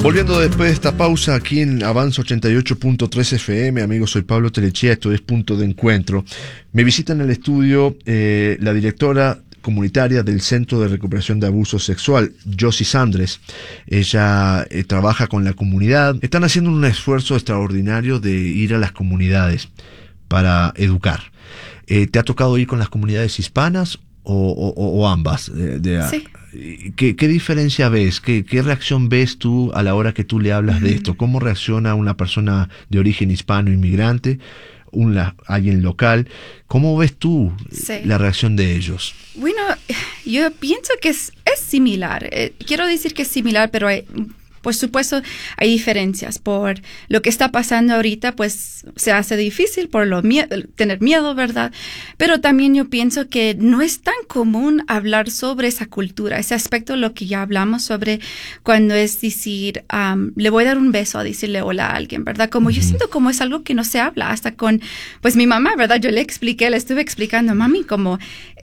Volviendo después de esta pausa aquí en Avance 88.3 FM, amigos, soy Pablo Telechea, esto es Punto de Encuentro. Me visita en el estudio la directora comunitaria del Centro de Recuperación de Abuso Sexual, Josie Sandres. Ella trabaja con la comunidad. Están haciendo un esfuerzo extraordinario de ir a las comunidades para educar. ¿Te ha tocado ir con las comunidades hispanas o ambas? Sí. ¿Qué diferencia ves? ¿Qué reacción ves tú a la hora que tú le hablas de esto? ¿Cómo reacciona una persona de origen hispano inmigrante, alguien local? ¿Cómo ves tú la reacción de ellos? Bueno, yo pienso que es similar. Quiero decir que es similar, pero por supuesto, hay diferencias. Por lo que está pasando ahorita, pues se hace difícil por tener miedo, ¿verdad? Pero también yo pienso que no es tan común hablar sobre esa cultura, ese aspecto, lo que ya hablamos sobre cuando es decir, le voy a dar un beso a decirle hola a alguien, ¿verdad? Como yo siento como es algo que no se habla hasta con, pues mi mamá, ¿verdad? Yo le estuve explicando, mami, como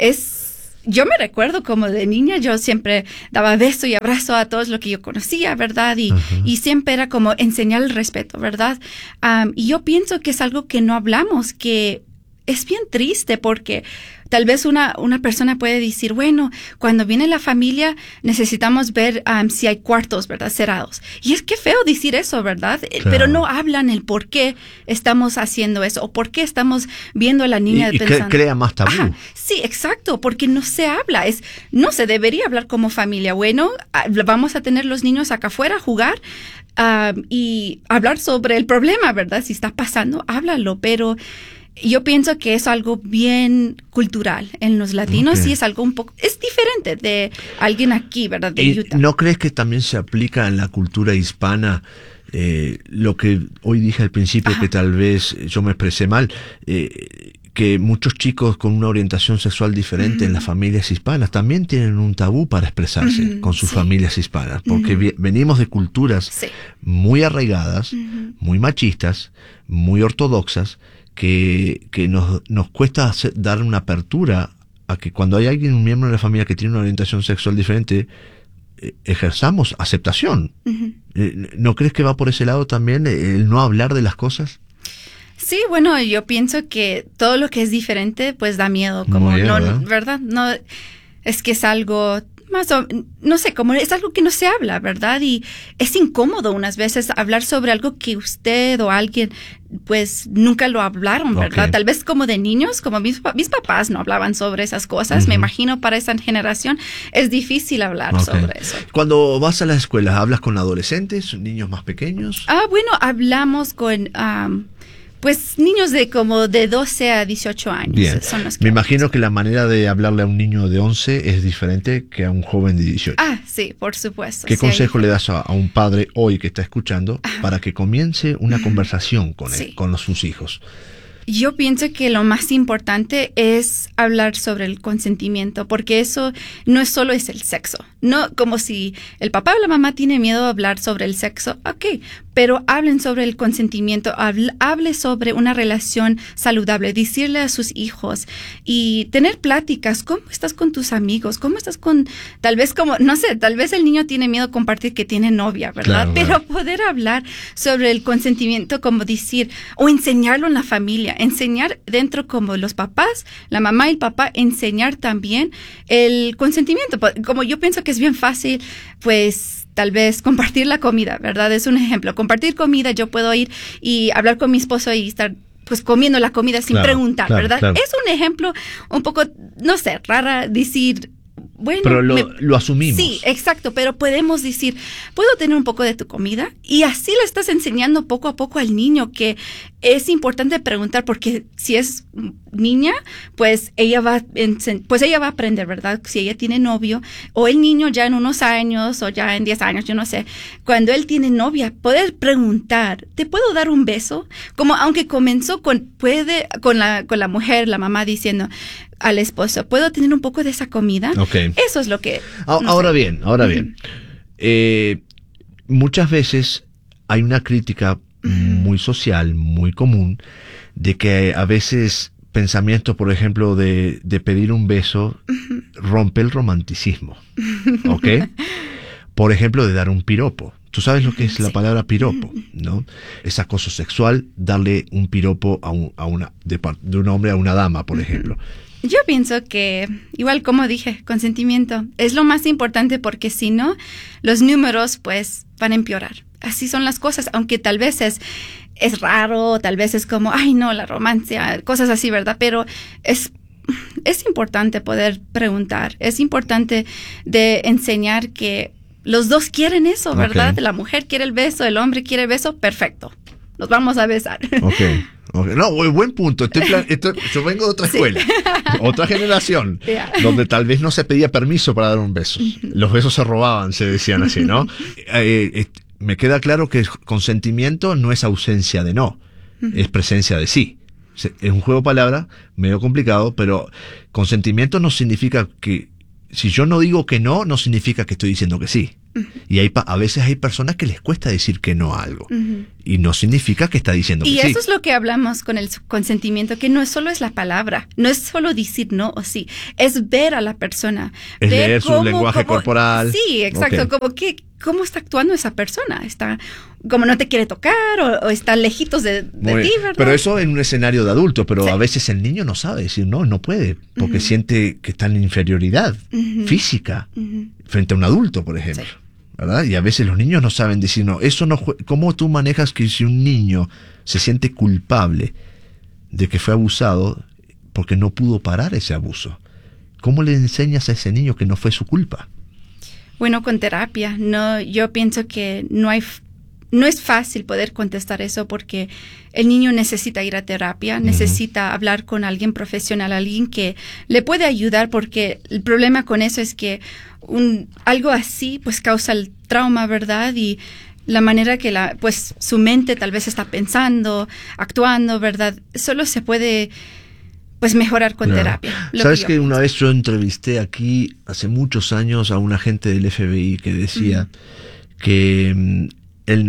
yo me recuerdo como de niña, yo siempre daba beso y abrazo a todos los que yo conocía, ¿verdad? Y siempre era como enseñar el respeto, ¿verdad? Y yo pienso que es algo que no hablamos, que es bien triste porque tal vez una persona puede decir, bueno, cuando viene la familia necesitamos ver si hay cuartos, ¿verdad? Cerrados. Y es que feo decir eso, ¿verdad? Claro. Pero no hablan el por qué estamos haciendo eso o por qué estamos viendo a la niña pensando. Y crea más tabú. Ajá, sí, exacto, porque no se habla. No se debería hablar como familia. Bueno, vamos a tener los niños acá afuera a jugar y hablar sobre el problema, ¿verdad? Si está pasando, háblalo, pero yo pienso que es algo bien cultural en los latinos y es algo es diferente de alguien aquí, ¿verdad? De Utah. ¿No crees que también se aplica en la cultura hispana lo que hoy dije al principio, que tal vez yo me expresé mal, que muchos chicos con una orientación sexual diferente en las familias hispanas también tienen un tabú para expresarse con sus familias hispanas, porque venimos de culturas muy arraigadas, muy machistas, muy ortodoxas, que nos cuesta dar una apertura a que cuando hay un miembro de la familia que tiene una orientación sexual diferente, ejerzamos aceptación. ¿No crees que va por ese lado también el no hablar de las cosas? Sí, bueno, yo pienso que todo lo que es diferente pues da miedo, como bien, ¿verdad? No, es que es algo no sé, como es algo que no se habla, ¿verdad? Y es incómodo unas veces hablar sobre algo que usted o alguien, pues, nunca lo hablaron, ¿verdad? Tal vez como de niños, como mis papás no hablaban sobre esas cosas. Me imagino para esa generación es difícil hablar sobre eso. Cuando vas a las escuelas, ¿hablas con adolescentes, niños más pequeños? Bueno, hablamos con pues niños de como de 12 a 18 años. Bien. Son los que me imagino que la manera de hablarle a un niño de 11 es diferente que a un joven de 18. Sí, por supuesto. ¿Qué consejo le das a un padre hoy que está escuchando para que comience una conversación con él, con sus hijos? Yo pienso que lo más importante es hablar sobre el consentimiento, porque eso no es solo el sexo. No como si el papá o la mamá tiene miedo a hablar sobre el sexo, pero hablen sobre el consentimiento, hable sobre una relación saludable, decirle a sus hijos y tener pláticas. ¿Cómo estás con tus amigos? ¿Cómo estás tal vez el niño tiene miedo a compartir que tiene novia, ¿verdad? Claro, pero poder hablar sobre el consentimiento, como decir, o enseñarlo en la familia, enseñar dentro como los papás, la mamá y el papá, enseñar también el consentimiento. Como yo pienso que es bien fácil, pues tal vez compartir la comida, ¿verdad? Es un ejemplo. Compartir comida, yo puedo ir y hablar con mi esposo y estar pues comiendo la comida sin preguntar, ¿verdad? Claro. Es un ejemplo un poco, no sé, rara decir. Bueno, pero lo asumimos. Sí, exacto, pero podemos decir, ¿puedo tener un poco de tu comida? Y así le estás enseñando poco a poco al niño que es importante preguntar, porque si es niña, pues ella va a aprender, ¿verdad? Si ella tiene novio, o el niño ya en unos años, o ya en 10 años, yo no sé, cuando él tiene novia, poder preguntar, ¿te puedo dar un beso? Como aunque comenzó con la mujer, la mamá diciendo al esposo, ¿puedo tener un poco de esa comida? Eso es lo que... Ahora bien, muchas veces hay una crítica muy social, muy común, de que a veces pensamientos, por ejemplo, de pedir un beso rompe el romanticismo, Por ejemplo, de dar un piropo. Tú sabes lo que es la Sí. palabra piropo, ¿no? Es acoso sexual darle un piropo de un hombre a una dama, por ejemplo. Yo pienso que, igual como dije, consentimiento es lo más importante porque si no, los números pues van a empeorar. Así son las cosas, aunque tal vez es raro, tal vez es como, ay no, la romancia, cosas así, ¿verdad? Pero es importante poder preguntar, es importante de enseñar que los dos quieren eso, ¿verdad? Ok. La mujer quiere el beso, el hombre quiere el beso, perfecto. Nos vamos a besar. Ok. No, buen punto. Yo vengo de otra escuela, otra generación, Yeah. donde tal vez no se pedía permiso para dar un beso. Los besos se robaban, se decían así, ¿no? Me queda claro que consentimiento no es ausencia de no, es presencia de sí. Es un juego de palabras medio complicado, pero consentimiento no significa que, si yo no digo que no, no significa que estoy diciendo que sí. Y a veces hay personas que les cuesta decir que no a algo. Y no significa que está diciendo que Y sí. eso es lo que hablamos con el consentimiento, que no solo es la palabra, no es solo decir no o sí, es ver a la persona. Es ver leer su lenguaje corporal. Sí, exacto, Ok. como que cómo está actuando esa persona, está como no te quiere tocar o está lejitos de ti, ¿verdad? Pero eso en un escenario de adulto, pero Sí. a veces el niño no sabe decir no puede, porque siente que está en inferioridad física frente a un adulto, por ejemplo. Sí. ¿Verdad? Y a veces los niños no saben decir no. Eso no. ¿Cómo tú manejas que si un niño se siente culpable de que fue abusado porque no pudo parar ese abuso? ¿Cómo le enseñas a ese niño que no fue su culpa? Bueno, con terapia, no, yo pienso que no es fácil poder contestar eso porque el niño necesita ir a terapia, necesita hablar con alguien profesional, alguien que le puede ayudar, porque el problema con eso es que algo así pues causa el trauma, ¿verdad? Y la manera que pues su mente tal vez está pensando, actuando, ¿verdad? Solo se puede pues mejorar con terapia. ¿Sabes que yo una vez yo entrevisté aquí hace muchos años a un agente del FBI que decía que el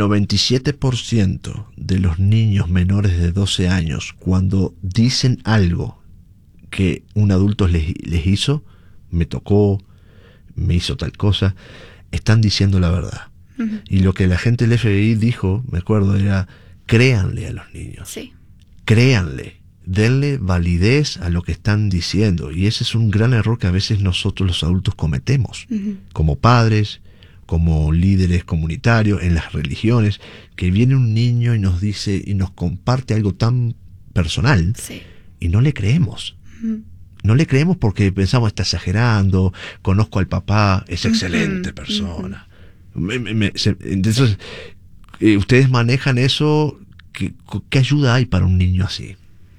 97% de los niños menores de 12 años, cuando dicen algo que un adulto les hizo, me tocó, me hizo tal cosa, están diciendo la verdad. Y lo que la gente del FBI dijo, me acuerdo, era: créanle a los niños, Sí. créanle, denle validez a lo que están diciendo. Y ese es un gran error que a veces nosotros los adultos cometemos, como padres, como líderes comunitarios, en las religiones, que viene un niño y nos dice y nos comparte algo tan personal, Sí. y no le creemos. No le creemos porque pensamos, está exagerando, conozco al papá, es excelente persona. Entonces, ustedes manejan eso. ¿Qué ayuda hay para un niño así?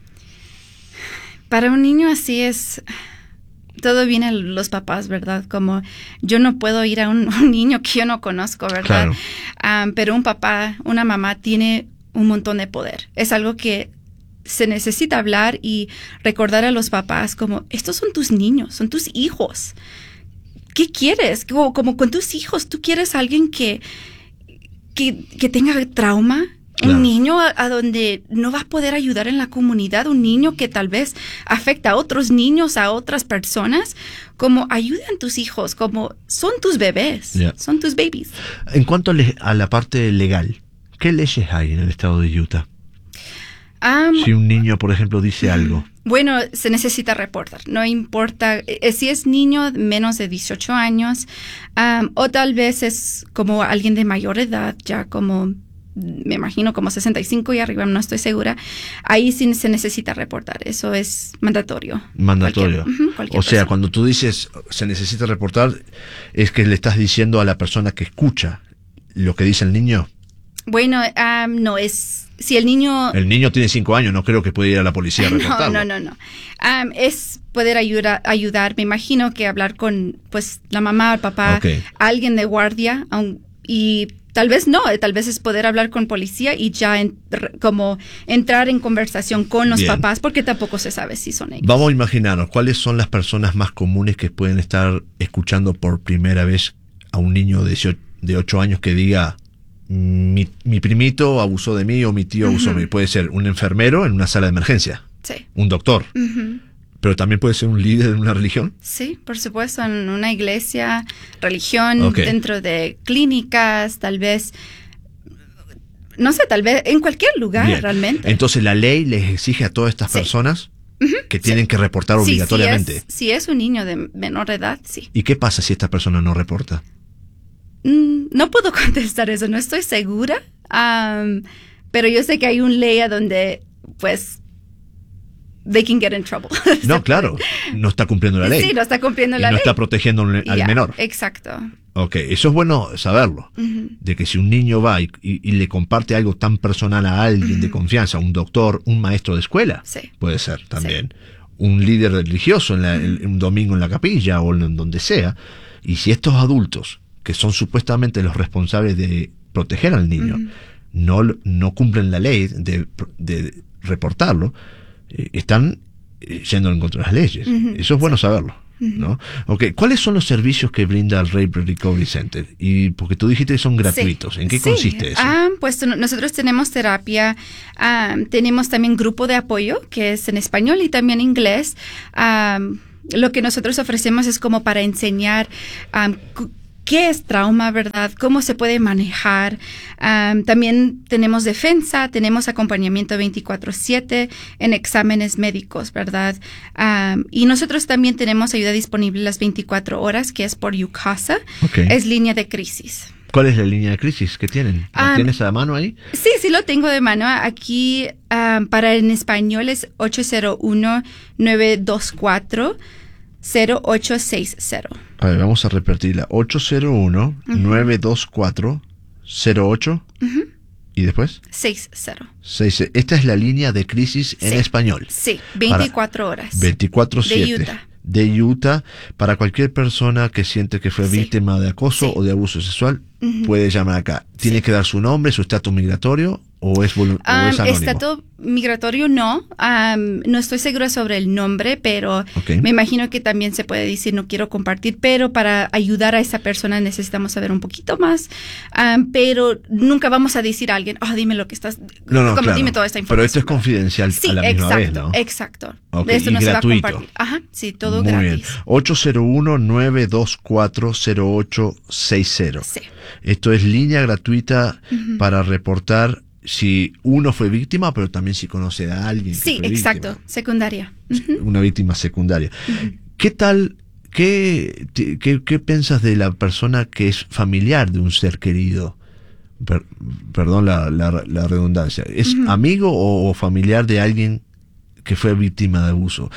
Para un niño así todo viene a los papás, ¿verdad? Como yo no puedo ir a un niño que yo no conozco, ¿verdad? Claro. Pero un papá, una mamá tiene un montón de poder. Es algo que se necesita hablar y recordar a los papás como, estos son tus niños, son tus hijos. ¿Qué quieres? Como con tus hijos, ¿tú quieres a alguien que tenga trauma? Claro. Un niño a donde no va a poder ayudar en la comunidad, un niño que tal vez afecta a otros niños, a otras personas, como ayudan tus hijos, como son tus bebés, son tus babies. En cuanto a la parte legal, ¿qué leyes hay en el estado de Utah? Si un niño, por ejemplo, dice algo. Bueno, se necesita reportar, no importa si es niño menos de 18 años o tal vez es como alguien de mayor edad, ya como me imagino como 65 y arriba, no estoy segura. Ahí sí se necesita reportar, eso es mandatorio. Mandatorio. Cualquier O sea, persona. cuando tú dices se necesita reportar, es que le estás diciendo a la persona que escucha lo que dice el niño. Bueno, no es... Si el niño... El niño tiene 5 años, no creo que pueda ir a la policía a reportarlo. No. Es poder ayudar. Me imagino que hablar con pues la mamá o el papá, alguien de guardia, y tal vez no, tal vez es poder hablar con policía y ya como entrar en conversación con los papás, porque tampoco se sabe si son ellos. Vamos a imaginarnos, ¿cuáles son las personas más comunes que pueden estar escuchando por primera vez a un niño de 8 años que diga: mi primito abusó de mí o mi tío abusó de mí? Puede ser un enfermero en una sala de emergencia, sí, un doctor, Pero también puede ser un líder de una religión. Sí, por supuesto, en una iglesia, religión, Ok. dentro de clínicas, tal vez, no sé, tal vez en cualquier lugar Bien. realmente. Entonces la ley les exige a todas estas Sí. personas que tienen que reportar Sí, obligatoriamente. si es un niño de menor edad, sí. ¿Y qué pasa si esta persona no reporta? No puedo contestar eso, no estoy segura, pero yo sé que hay una ley a donde, pues, they can get in trouble. No, claro, no está cumpliendo la ley. Sí, no está cumpliendo Y la no ley. está protegiendo al Ya, menor. Exacto. Ok, eso es bueno saberlo. De que si un niño va y le comparte algo tan personal a alguien de confianza, un doctor, un maestro de escuela, Sí. puede ser también, un líder religioso un domingo en la capilla o en donde sea, y si estos adultos, que son supuestamente los responsables de proteger al niño, no cumplen la ley de reportarlo, están yendo en contra de las leyes. Eso es bueno saberlo, ¿no? Okay. ¿Cuáles son los servicios que brinda el Rape Recovery Center? Y porque tú dijiste que son gratuitos. ¿En qué consiste eso? Pues nosotros tenemos terapia, tenemos también grupo de apoyo, que es en español y también inglés. Lo que nosotros ofrecemos es como para enseñar qué es trauma, ¿verdad? Cómo se puede manejar. También tenemos defensa, tenemos acompañamiento 24/7 en exámenes médicos, ¿verdad? Y nosotros también tenemos ayuda disponible las 24 horas, que es por UCASA. Okay. Es línea de crisis. ¿Cuál es la línea de crisis que tienen? ¿La tienes a la mano ahí? Sí lo tengo de mano. Aquí, para en español es 801-924-0860. A ver, vamos a repetirla. 801-924-08 y después 60. 6. Esta es la línea de crisis en español. Sí, 24 horas. 24/7. De Utah. De Utah, para cualquier persona que siente que fue víctima de acoso o de abuso sexual, puede llamar acá. ¿Tiene que dar su nombre, su estatus migratorio o es anónimo? Estatus migratorio no estoy segura sobre el nombre, pero me imagino que también se puede decir no quiero compartir, pero para ayudar a esa persona necesitamos saber un poquito más, pero nunca vamos a decir a alguien, dime lo que estás, claro. dime toda esta información. Pero esto es confidencial a la misma vez, ¿no? Exacto. Okay. Esto Y no gratuito. se va a compartir. Sí, todo Muy gratis. bien. 801-924-0860. Sí. Esto es línea gratuita para reportar si uno fue víctima, pero también si conoce a alguien que fue exacto, víctima. Secundaria. Una víctima secundaria. ¿Qué tal, qué piensas de la persona que es familiar de un ser querido? Perdón la redundancia. ¿Es amigo o familiar de alguien que fue víctima de abuso?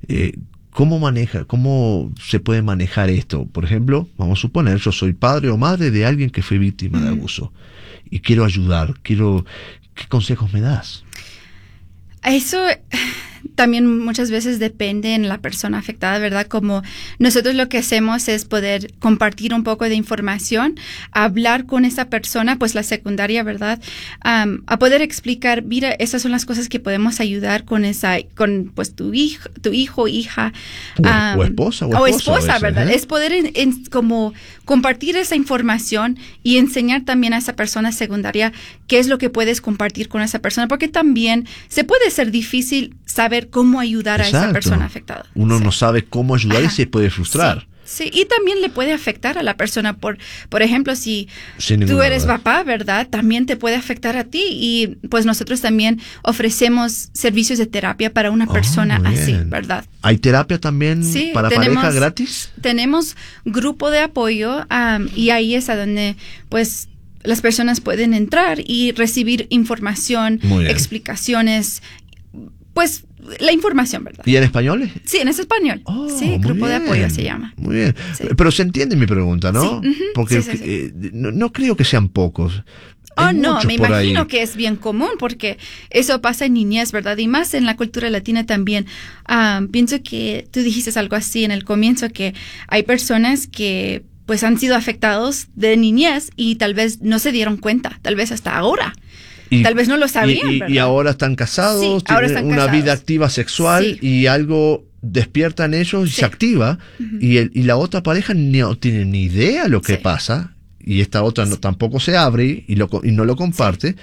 ¿Cómo se puede manejar esto? Por ejemplo, vamos a suponer, yo soy padre o madre de alguien que fue víctima de abuso y quiero ayudar, ¿qué consejos me das? Eso también muchas veces depende en la persona afectada, ¿verdad? Como nosotros lo que hacemos es poder compartir un poco de información, hablar con esa persona, pues la secundaria, ¿verdad? A poder explicar, mira, esas son las cosas que podemos ayudar con pues tu hijo, hija. O esposa. O esposa, veces, ¿verdad? Es poder como compartir esa información y enseñar también a esa persona secundaria qué es lo que puedes compartir con esa persona, porque también se puede ser difícil saber cómo ayudar a esa persona afectada. Uno no sabe cómo ayudar y se puede frustrar. Sí, y también le puede afectar a la persona. Por ejemplo, si tú eres papá, ¿verdad? También te puede afectar a ti. Y pues nosotros también ofrecemos servicios de terapia para una persona así, ¿verdad? ¿Hay terapia también para pareja gratis? Tenemos grupo de apoyo y ahí es a donde pues las personas pueden entrar y recibir información, explicaciones, pues la información, ¿verdad? ¿Y en español? Sí, en español. Sí, grupo de apoyo se llama. Muy bien. Sí. Pero se entiende mi pregunta, ¿no? Sí. Porque no creo que sean pocos. No, me imagino que es bien común porque eso pasa en niñez, ¿verdad? Y más en la cultura latina también. Pienso que tú dijiste algo así en el comienzo, que hay personas que pues han sido afectados de niñez y tal vez no se dieron cuenta, tal vez hasta ahora. Tal vez no lo sabían, y ahora están casados, tienen una vida activa sexual y algo despierta en ellos y se activa y la otra pareja no tiene ni idea lo que pasa y esta otra tampoco se abre y no lo comparte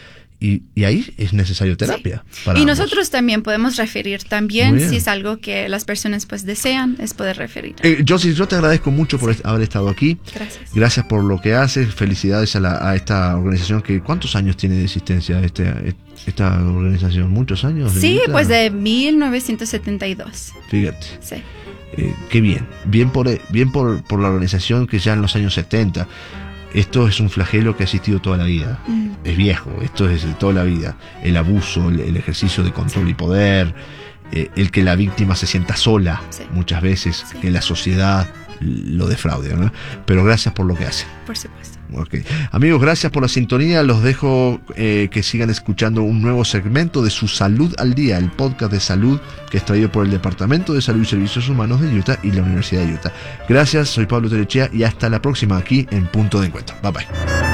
y ahí es necesario terapia. Sí. Para y ambos. nosotros también podemos referir también, si es algo que las personas pues desean, es poder referir. Josie, yo te agradezco mucho por haber estado aquí. Gracias. Gracias por lo que haces. Felicidades a esta organización que ¿cuántos años tiene de existencia esta organización? ¿Muchos años? Sí, pues de 1972. Fíjate. Sí. Qué bien. Bien por la organización que ya en los años 70. Esto es un flagelo que ha existido toda la vida. Es viejo, esto es de toda la vida. El abuso, el ejercicio de control y poder, el que la víctima se sienta sola muchas veces, que la sociedad lo defraude, ¿no? Pero gracias por lo que hacen. Por supuesto. Okay. Amigos, gracias por la sintonía. Los dejo que sigan escuchando un nuevo segmento de Su Salud al Día, el podcast de salud que es traído por el Departamento de Salud y Servicios Humanos de Utah y la Universidad de Utah. Gracias, soy Pablo Terechea y hasta la próxima aquí en Punto de Encuentro. Bye bye.